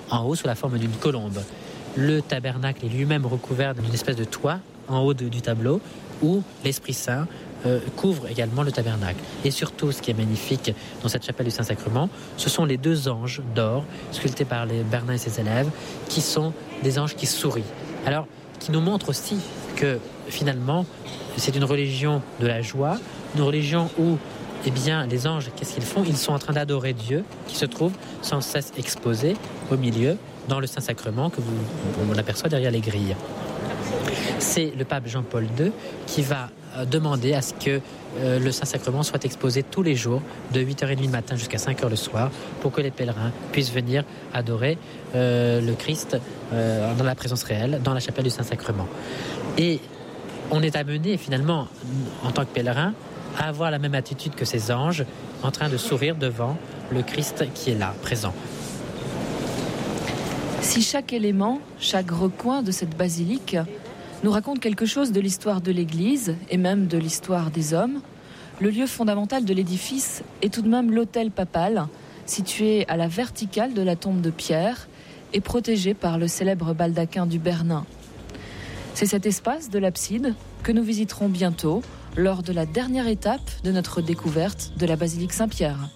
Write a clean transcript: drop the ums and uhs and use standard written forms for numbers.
en haut sous la forme d'une colombe. Le tabernacle est lui-même recouvert d'une espèce de toit en haut du tableau où l'Esprit Saint couvre également le tabernacle. Et surtout, ce qui est magnifique dans cette chapelle du Saint-Sacrement, ce sont les 2 anges d'or sculptés par Bernin et ses élèves, qui sont des anges qui sourient. Alors, qui nous montrent aussi que finalement, c'est une religion de la joie, une religion où eh bien, les anges, qu'est-ce qu'ils font ? Ils sont en train d'adorer Dieu, qui se trouve sans cesse exposé au milieu, dans le Saint-Sacrement que on aperçoit derrière les grilles. C'est le pape Jean-Paul II qui va demander à ce que le Saint-Sacrement soit exposé tous les jours, de 8h30 le matin jusqu'à 5h le soir, pour que les pèlerins puissent venir adorer le Christ dans la présence réelle, dans la chapelle du Saint-Sacrement. Et on est amené finalement, en tant que pèlerin, à avoir la même attitude que ces anges, en train de sourire devant le Christ qui est là, présent. Si chaque élément, chaque recoin de cette basilique nous raconte quelque chose de l'histoire de l'Église et même de l'histoire des hommes, le lieu fondamental de l'édifice est tout de même l'autel papal, situé à la verticale de la tombe de Pierre et protégé par le célèbre baldaquin du Bernin. C'est cet espace de l'abside que nous visiterons bientôt lors de la dernière étape de notre découverte de la basilique Saint-Pierre.